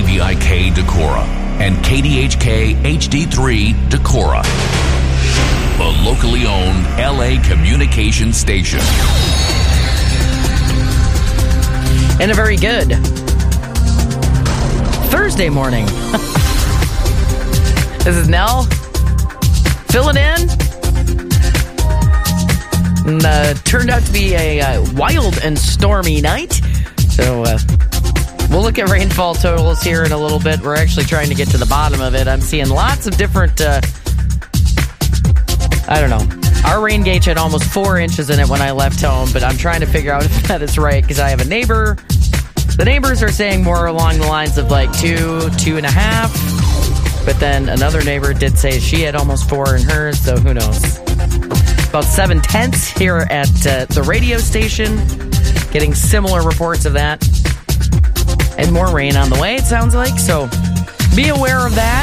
WVIK Decorah and KDHK HD3 Decorah, a locally owned LA communication station. And a very good Thursday morning. This is Nell filling in. And, turned out to be a wild and stormy night. So we'll look at rainfall totals here in a little bit. We're actually trying to get to the bottom of it. I'm seeing lots of different, I don't know. Our rain gauge had almost 4 inches in it when I left home, but I'm trying to figure out if that is right because I have a neighbor. The neighbors are saying more along the lines of like 2.5. But then another neighbor did say she had almost 4 in hers, so who knows. About 7/10 here at the radio station. Getting similar reports of that. And more rain on the way, it sounds like. So be aware of that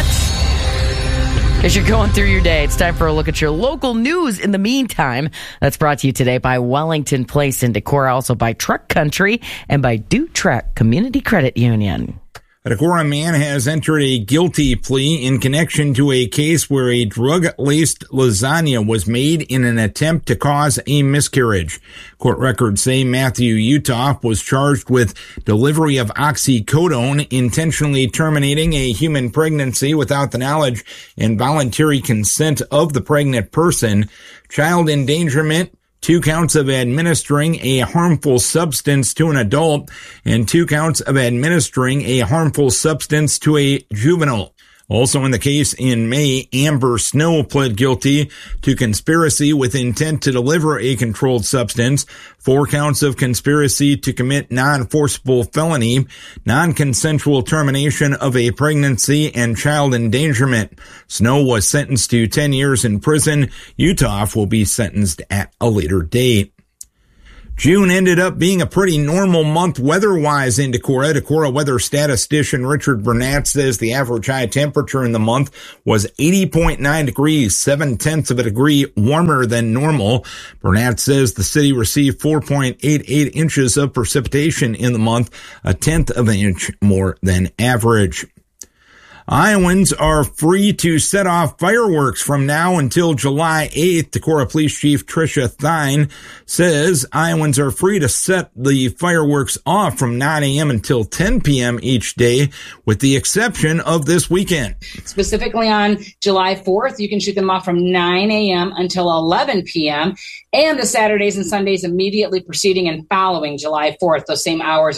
as you're going through your day. It's time for a look at your local news. In the meantime, that's brought to you today by Wellington Place in Decorah, also by Truck Country and by Dutrack Community Credit Union. A Decorah man has entered a guilty plea in connection to a case where a drug-laced lasagna was made in an attempt to cause a miscarriage. Court records say Matthew Utoff was charged with delivery of oxycodone, intentionally terminating a human pregnancy without the knowledge and voluntary consent of the pregnant person, child endangerment, 2 counts of administering a harmful substance to an adult, and 2 counts of administering a harmful substance to a juvenile. Also in the case in May, Amber Snow pled guilty to conspiracy with intent to deliver a controlled substance, 4 counts of conspiracy to commit non-forcible felony, non-consensual termination of a pregnancy, and child endangerment. Snow was sentenced to 10 years in prison. Utoff will be sentenced at a later date. June ended up being a pretty normal month weather-wise in Decorah. Decorah weather statistician Richard Burnett says the average high temperature in the month was 80.9 degrees, 0.7 of a degree warmer than normal. Burnett says the city received 4.88 inches of precipitation in the month, 1/10 of an inch more than average. Iowans are free to set off fireworks from now until July 8th. Decorah Police Chief Tricia Thine says Iowans are free to set the fireworks off from 9 a.m. until 10 p.m. each day, with the exception of this weekend. Specifically on July 4th, you can shoot them off from 9 a.m. until 11 p.m. and the Saturdays and Sundays immediately preceding and following July 4th. Those same hours